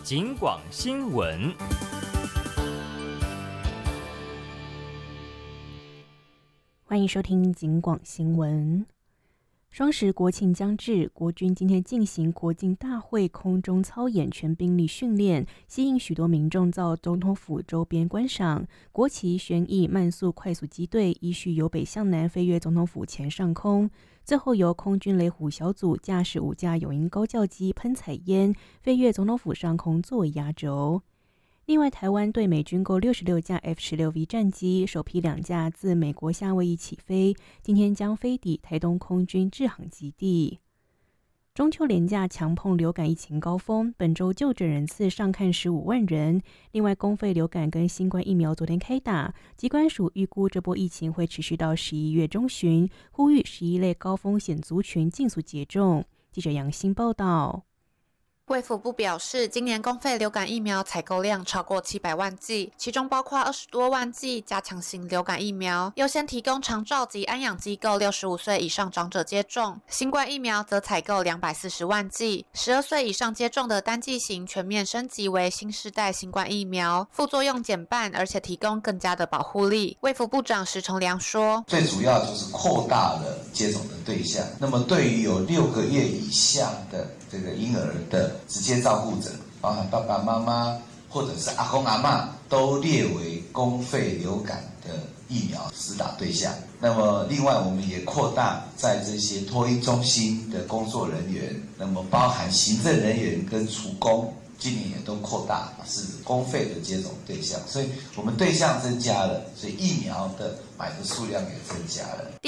警广新闻。 欢迎收听警广新闻。双十国庆将至，国军今天进行国庆大会空中操演全兵力训练，吸引许多民众到总统府周边观赏。国旗旋翼慢速快速机队依序由北向南飞越总统府前上空，最后由空军雷虎小组驾驶5架友鹰高教机喷彩烟飞越总统府上空作为压轴。另外，台湾对美军购66架 F-16V 战机，首批2架自美国夏威夷起飞，今天将飞抵台东空军志航基地。中秋连假强碰流感疫情高峰，本周就诊人次上看15万人。另外，公费流感跟新冠疫苗昨天开打，疾管署预估这波疫情会持续到11月中旬，呼吁11类高风险族群尽速接种。记者杨欣报道。 卫福部表示，今年公费流感疫苗采购量超过700万剂，其中包括20多万剂加强型流感疫苗，优先提供长照及安养机构65岁以上长者接种；新冠疫苗则采购240万剂，12岁以上接种的单剂型全面升级为新世代新冠疫苗，副作用减半，而且提供更加的保护力。卫福部长石崇良说， 最主要就是扩大了接种的对象，那么对于有6个月以下的这个婴儿的直接照顾者，包含爸爸妈妈或者是阿公阿嬷，都列为公费流感的疫苗施打对象。那么另外我们也扩大在这些托婴中心的工作人员，那么包含行政人员跟厨工，今年也都扩大是公费的接种对象，所以我们对象增加了，所以疫苗的买的数量也增加了。